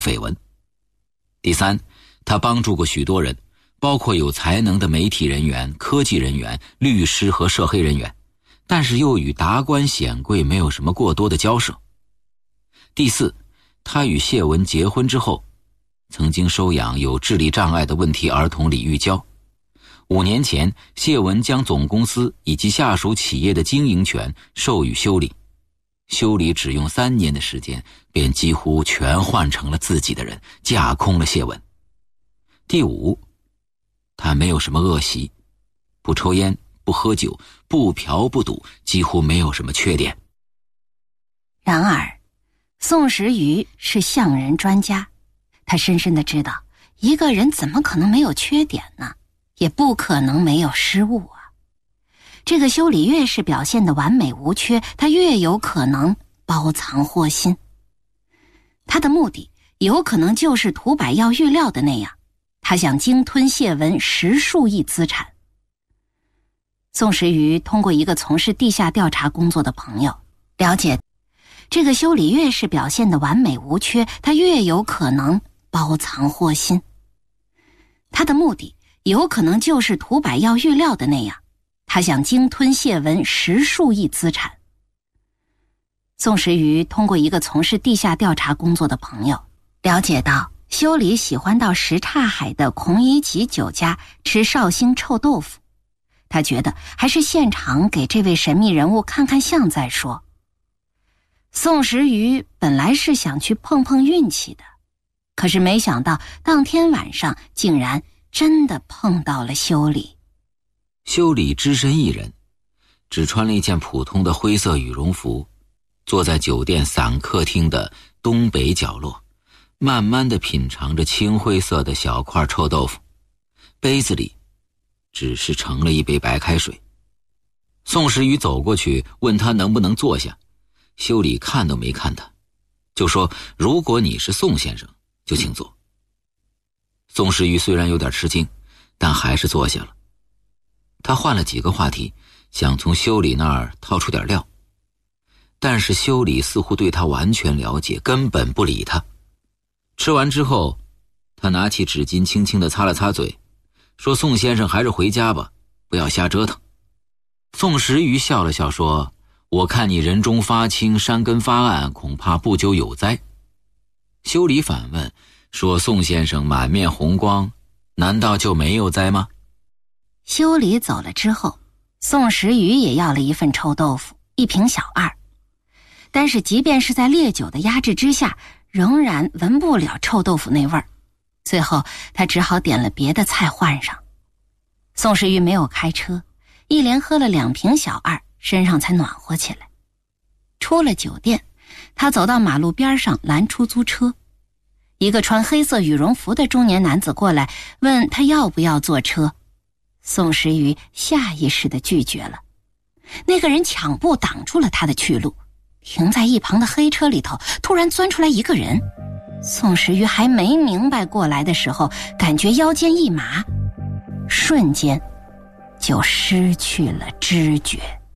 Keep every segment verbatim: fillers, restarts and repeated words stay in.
绯闻。第三，他帮助过许多人，包括有才能的媒体人员、科技人员、律师和涉黑人员，但是又与达官显贵没有什么过多的交涉。第四，他与谢文结婚之后，曾经收养有智力障碍的问题儿童李玉娇。五年前，谢文将总公司以及下属企业的经营权授予修理，修理只用三年的时间，便几乎全换成了自己的人，架空了谢文。第五，他没有什么恶习，不抽烟，不喝酒，不嫖不赌，几乎没有什么缺点。 然而，宋时瑜是相人专家，他深深地知道，一个人怎么可能没有缺点呢？也不可能没有失误啊。这个修理越是表现得完美无缺，他越有可能包藏祸心。他的目的有可能就是涂百耀预料的那样，他想鲸吞谢文十数亿资产。宋时瑜通过一个从事地下调查工作的朋友了解，这个修理越是表现得完美无缺，他越有可能包藏祸心。他的目的有可能就是涂百耀预料的那样，他想鲸吞谢文十数亿资产。宋时瑜通过一个从事地下调查工作的朋友了解到，修理喜欢到什刹海的孔乙己酒家吃绍兴臭豆腐，他觉得还是现场给这位神秘人物看看相再说。宋时瑜本来是想去碰碰运气的，可是没想到当天晚上竟然真的碰到了修理。 修理只身一人，只穿了一件普通的灰色羽绒服，坐在酒店散客厅的东北角落，慢慢地品尝着青灰色的小块臭豆腐，杯子里只是盛了一杯白开水。宋时瑜走过去问他能不能坐下，修理看都没看他，就说如果你是宋先生就请坐。宋时瑜虽然有点吃惊，但还是坐下了。他换了几个话题，想从修理那儿套出点料，但是修理似乎对他完全了解，根本不理他。吃完之后，他拿起纸巾轻轻地擦了擦嘴，说宋先生还是回家吧，不要瞎折腾。宋时瑜笑了笑说，我看你人中发青，山根发暗，恐怕不久有灾。修理反问说，宋先生满面红光，难道就没有灾吗？ 修理走了之后，宋时瑜也要了一份臭豆腐，一瓶小二。但是即便是在烈酒的压制之下，仍然闻不了臭豆腐那味儿。最后他只好点了别的菜换上。宋时瑜没有开车，一连喝了两瓶小二，身上才暖和起来。出了酒店，他走到马路边上拦出租车。一个穿黑色羽绒服的中年男子过来问他要不要坐车，宋时瑜下意识地拒绝了。那个人抢步挡住了他的去路，停在一旁的黑车里头突然钻出来一个人。宋时瑜还没明白过来的时候，感觉腰间一麻，瞬间就失去了知觉。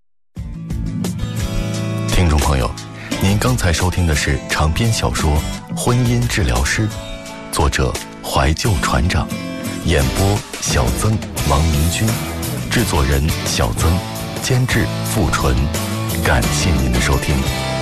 听众朋友，您刚才收听的是长篇小说《婚姻治疗师》，作者怀旧船长，演播小曾、王明君，制作人小曾，监制付纯。感谢您的收听。